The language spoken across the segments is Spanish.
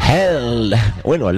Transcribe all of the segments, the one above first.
Hell. Bueno,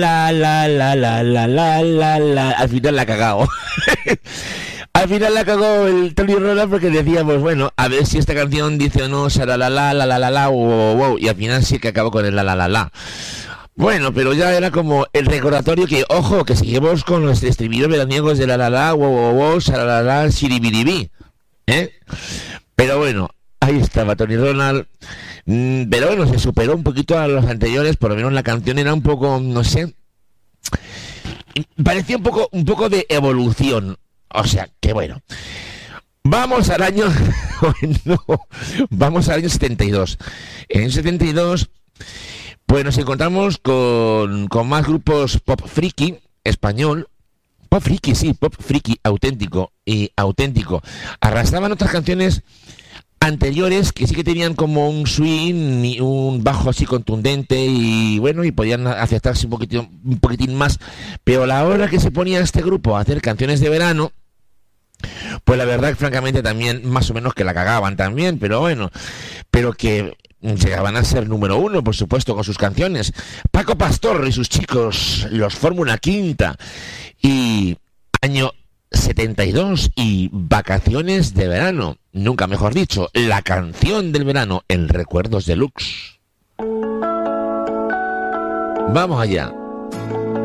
la. Al final la ha cagado. Al final la cagó el Tony Ronald porque decíamos, bueno, a ver si esta canción dice o no, la, wow, y al final sí que acabó con el la. Bueno, pero ya era como el recordatorio que, ojo, que seguimos con los estribillos veraniegos de wow, siribiribí, ¿eh? Pero bueno, ahí estaba Tony Ronald. Pero bueno, se superó un poquito a los anteriores, por lo menos la canción era un poco, no sé, parecía un poco de evolución. O sea, que bueno. Vamos al año... no, vamos al año 72. En el 72, pues nos encontramos con más grupos pop friki español. Pop friki, sí, pop friki auténtico y auténtico. Arrastraban otras canciones anteriores que sí que tenían como un swing y un bajo así contundente y bueno, y podían aceptarse un poquitín más, pero a la hora que se ponía este grupo a hacer canciones de verano, pues la verdad que francamente también más o menos que la cagaban también, pero bueno, pero que llegaban a ser número uno, por supuesto, con sus canciones. Paco Pastor y sus chicos, los Fórmula Quinta, y año 72 y vacaciones de verano, nunca mejor dicho, la canción del verano en Recuerdos Deluxe. Vamos allá.